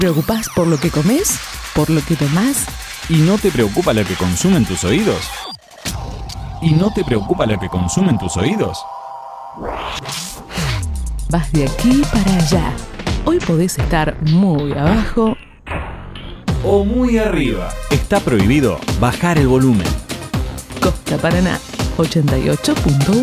¿Preocupás por lo que comes? ¿Por lo que tomás? ¿Y no te preocupa lo que consumen tus oídos? ¿Y no te preocupa lo que consumen tus oídos? Vas de aquí para allá. Hoy podés estar muy abajo O muy arriba. Está prohibido bajar el volumen. Costa Paraná 88.1